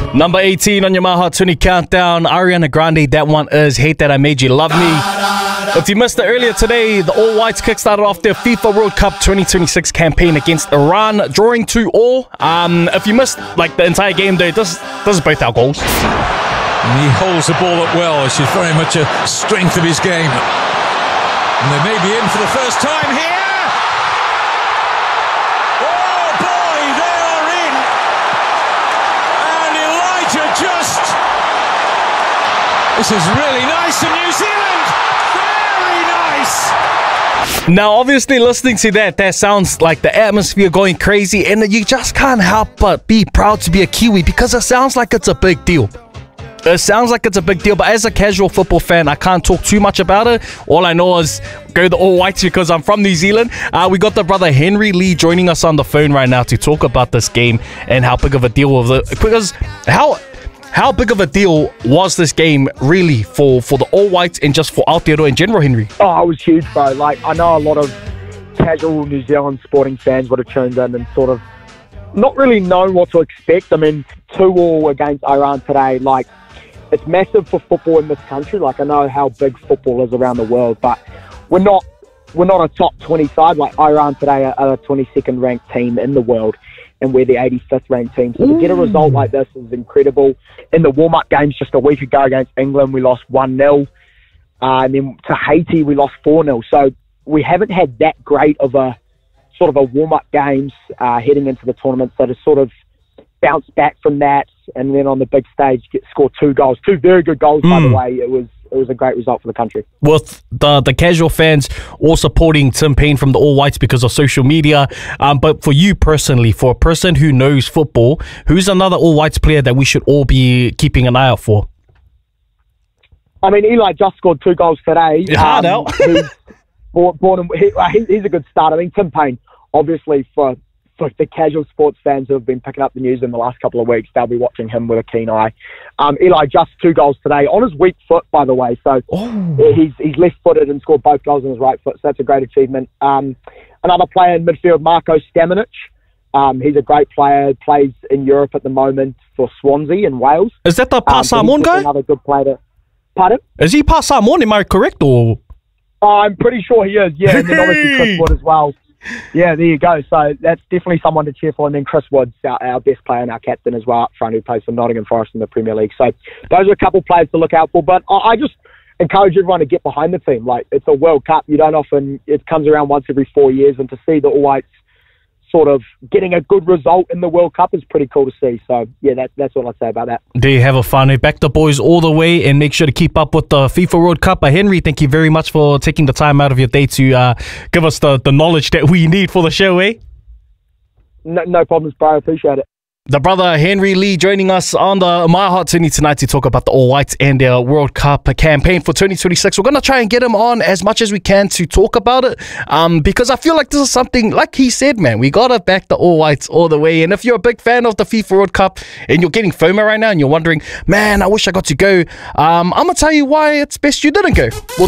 Number 18 on your My Hot 20 countdown, Ariana Grande. That one is Hate That I Made You Love Me. If you missed it earlier today, the All Whites kickstarted off their FIFA World Cup 2026 campaign against Iran, drawing 2-2. If you missed the entire game, though, this is both our goals. And he holds the ball up well, which is very much a strength of his game. And they may be in for the first time here. This is really nice for New Zealand. Very nice. Now, obviously, listening to that sounds like the atmosphere going crazy, and you just can't help but be proud to be a Kiwi because it sounds like it's a big deal. It sounds like it's a big deal, but as a casual football fan, I can't talk too much about it. All I know is go the All Whites because I'm from New Zealand. We got the brother Henry Lee joining us on the phone right now to talk about this game and how big of a deal was it. Because how big of a deal was this game really for the All Whites and just for Aotearoa in general, Henry? Oh, it was huge, bro. I know a lot of casual New Zealand sporting fans would have tuned in and sort of not really known what to expect. I mean, 2-2 against Iran today, it's massive for football in this country. I know how big football is around the world, but we're not a top 20 side. Iran today are a 22nd ranked team in the world, and we're the 85th ranked team. So to get a result like this is incredible. In the warm-up games just a week ago against England, we lost 1-0. And then to Haiti, we lost 4-0. So we haven't had that great of a sort of a warm-up games heading into the tournament. So to sort of bounce back from that and then on the big stage score 2 goals, 2 very good goals, by the way, it was a great result for the country. With the casual fans all supporting Tim Paine from the All Whites because of social media. But for you personally, for a person who knows football, who's another All Whites player that we should all be keeping an eye out for? I mean, Eli just scored 2 goals today. Hard out. He's a good start. I mean, Tim Paine, obviously, for the casual sports fans who have been picking up the news in the last couple of weeks, they'll be watching him with a keen eye. Eli just 2 goals today on his weak foot, by the way. So he's left-footed and scored both goals on his right foot. So that's a great achievement. Another player in midfield, Marko Stamenic. He's a great player. Plays in Europe at the moment for Swansea in Wales. Is that the Pa Samoan guy? Another good player. Pardon? Is he Pa Samoan? Am I correct? Or I'm pretty sure he is. Yeah, and then obviously Chris Wood as well. Yeah, there you go. So that's definitely someone to cheer for. And then Chris Wood's our best player and our captain as well up front, who plays for Nottingham Forest in the Premier League. So those are a couple of players to look out for. But I just encourage everyone to get behind the team. It's a World Cup. It comes around once every 4 years. And to see the All Whites sort of getting a good result in the World Cup is pretty cool to see. So, yeah, that's all I'd say about that. There you have it, Fanu. Back the boys all the way and make sure to keep up with the FIFA World Cup. Henry, thank you very much for taking the time out of your day to give us the knowledge that we need for the show, eh? No problems, bro. I appreciate it. The brother Henry Lee joining us on the My Hot 20 tonight to talk about the All Whites and their World Cup campaign for 2026. We're going to try and get him on as much as we can to talk about it because I feel like this is something, like he said, man, we got to back the All Whites all the way. And if you're a big fan of the FIFA World Cup and you're getting FOMO right now and you're wondering, man, I wish I got to go, I'm going to tell you why it's best you didn't go. We'll